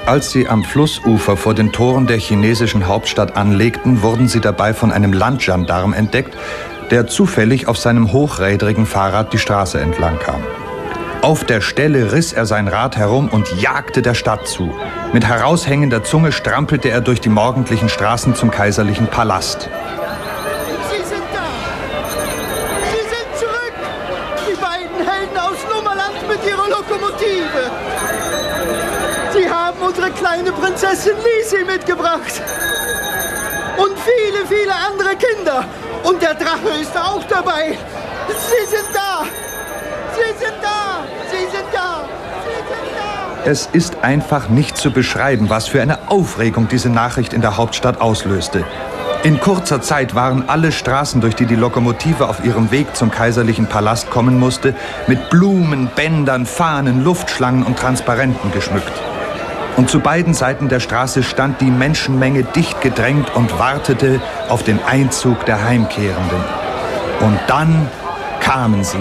Als sie am Flussufer vor den Toren der chinesischen Hauptstadt anlegten, wurden sie dabei von einem Landgendarm entdeckt, der zufällig auf seinem hochrädrigen Fahrrad die Straße entlang kam. Auf der Stelle riss er sein Rad herum und jagte der Stadt zu. Mit heraushängender Zunge strampelte er durch die morgendlichen Straßen zum kaiserlichen Palast. Sie sind da! Sie sind zurück! Die beiden Helden aus Nummerland mit ihrer Lokomotive! Sie haben unsere kleine Prinzessin Lisi mitgebracht! Und viele, viele andere Kinder! Und der Drache ist auch dabei! Sie sind da! Sie sind da! Sie sind da! Sie sind da! Es ist einfach nicht zu beschreiben, was für eine Aufregung diese Nachricht in der Hauptstadt auslöste. In kurzer Zeit waren alle Straßen, durch die die Lokomotive auf ihrem Weg zum kaiserlichen Palast kommen musste, mit Blumen, Bändern, Fahnen, Luftschlangen und Transparenten geschmückt. Und zu beiden Seiten der Straße stand die Menschenmenge dicht gedrängt und wartete auf den Einzug der Heimkehrenden. Und dann kamen sie.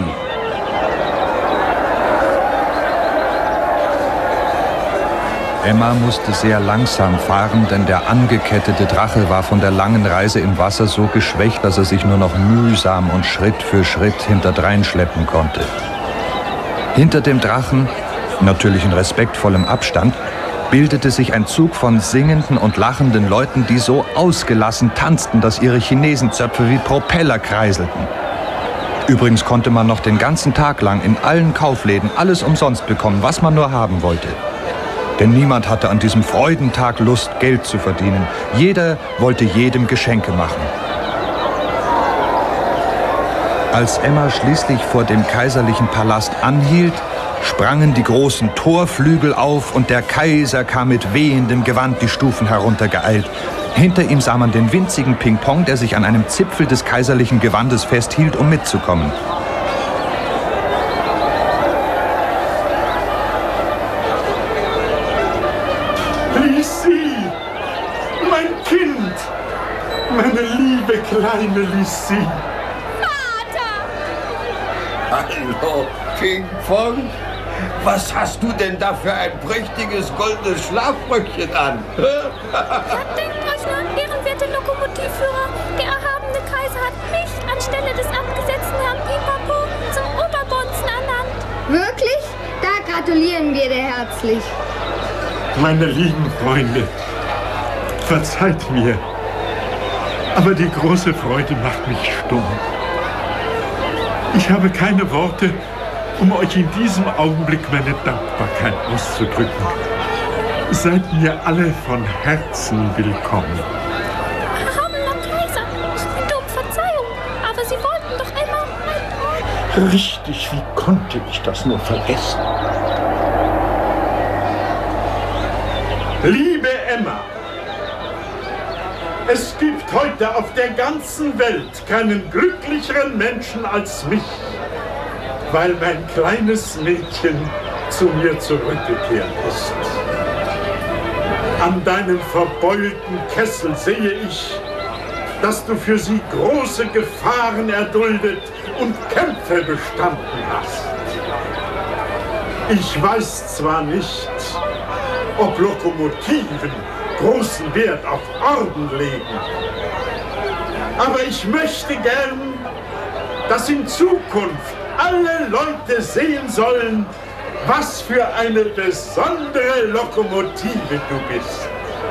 Emma musste sehr langsam fahren, denn der angekettete Drache war von der langen Reise im Wasser so geschwächt, dass er sich nur noch mühsam und Schritt für Schritt hinterdrein schleppen konnte. Hinter dem Drachen, natürlich in respektvollem Abstand, bildete sich ein Zug von singenden und lachenden Leuten, die so ausgelassen tanzten, dass ihre Chinesenzöpfe wie Propeller kreiselten. Übrigens konnte man noch den ganzen Tag lang in allen Kaufläden alles umsonst bekommen, was man nur haben wollte. Denn niemand hatte an diesem Freudentag Lust, Geld zu verdienen. Jeder wollte jedem Geschenke machen. Als Emma schließlich vor dem kaiserlichen Palast anhielt, sprangen die großen Torflügel auf und der Kaiser kam mit wehendem Gewand die Stufen heruntergeeilt. Hinter ihm sah man den winzigen Ping-Pong, der sich an einem Zipfel des kaiserlichen Gewandes festhielt, um mitzukommen. Lisi, mein Kind, meine liebe kleine Lisi. Vater! Hallo, Ping-Pong. Was hast du denn da für ein prächtiges goldenes Schlafröckchen an? Denkt euch nur, ehrenwerte Lokomotivführer, der erhabene Kaiser hat mich anstelle des abgesetzten Herrn Pipapo zum Oberbonzen ernannt. Wirklich? Da gratulieren wir dir herzlich. Meine lieben Freunde, verzeiht mir, aber die große Freude macht mich stumm. Ich habe keine Worte, um euch in diesem Augenblick meine Dankbarkeit auszudrücken. Seid mir alle von Herzen willkommen. Erhabener Kaiser, ich bitte um Verzeihung, aber Sie wollten doch immer... Richtig, wie konnte ich das nur vergessen? Liebe Emma, es gibt heute auf der ganzen Welt keinen glücklicheren Menschen als mich, weil mein kleines Mädchen zu mir zurückgekehrt ist. An deinem verbeulten Kessel sehe ich, dass du für sie große Gefahren erduldet und Kämpfe bestanden hast. Ich weiß zwar nicht, ob Lokomotiven großen Wert auf Orden legen, aber ich möchte gern, dass in Zukunft alle Leute sehen sollen, was für eine besondere Lokomotive du bist.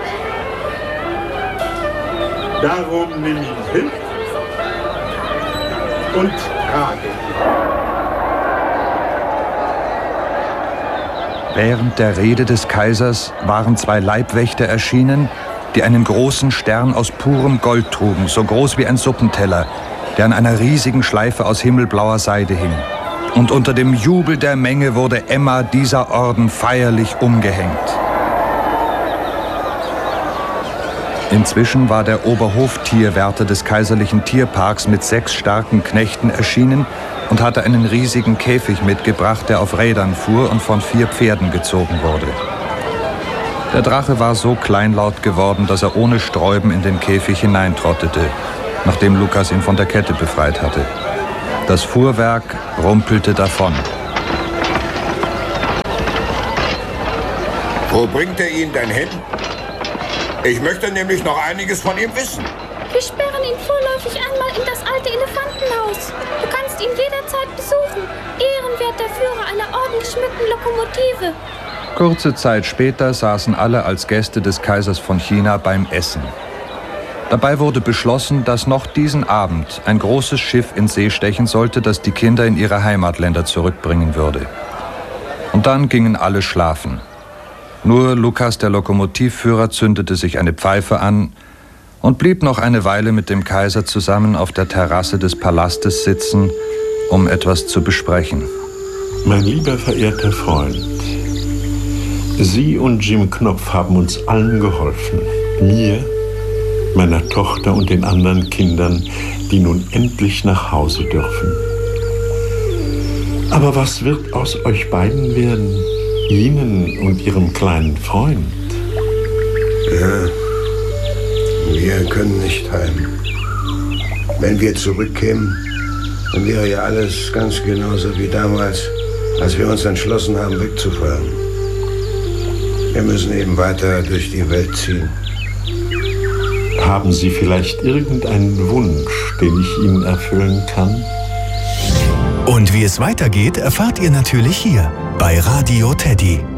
Darum nimm ihn hin und trage ihn. Während der Rede des Kaisers waren zwei Leibwächter erschienen, die einen großen Stern aus purem Gold trugen, so groß wie ein Suppenteller, der an einer riesigen Schleife aus himmelblauer Seide hing. Und unter dem Jubel der Menge wurde Emma dieser Orden feierlich umgehängt. Inzwischen war der Oberhoftierwärter des kaiserlichen Tierparks mit 6 starken Knechten erschienen und hatte einen riesigen Käfig mitgebracht, der auf Rädern fuhr und von 4 Pferden gezogen wurde. Der Drache war so kleinlaut geworden, dass er ohne Sträuben in den Käfig hineintrottete, nachdem Lukas ihn von der Kette befreit hatte. Das Fuhrwerk rumpelte davon. Wo bringt er ihn denn hin? Ich möchte nämlich noch einiges von ihm wissen. Wir sperren ihn vorläufig einmal in das alte Elefantenhaus. Du kannst ihn jederzeit besuchen. Ehrenwerter Führer einer ordengeschmückten Lokomotive. Kurze Zeit später saßen alle als Gäste des Kaisers von China beim Essen. Dabei wurde beschlossen, dass noch diesen Abend ein großes Schiff in See stechen sollte, das die Kinder in ihre Heimatländer zurückbringen würde. Und dann gingen alle schlafen. Nur Lukas, der Lokomotivführer, zündete sich eine Pfeife an und blieb noch eine Weile mit dem Kaiser zusammen auf der Terrasse des Palastes sitzen, um etwas zu besprechen. Mein lieber verehrter Freund, Sie und Jim Knopf haben uns allen geholfen. Mir, meiner Tochter und den anderen Kindern, die nun endlich nach Hause dürfen. Aber was wird aus euch beiden werden? Ihnen und Ihrem kleinen Freund? Ja, wir können nicht heim. Wenn wir zurückkämen, dann wäre ja alles ganz genauso wie damals, als wir uns entschlossen haben, wegzufahren. Wir müssen eben weiter durch die Welt ziehen. Haben Sie vielleicht irgendeinen Wunsch, den ich Ihnen erfüllen kann? Und wie es weitergeht, erfahrt ihr natürlich hier bei Radio Teddy.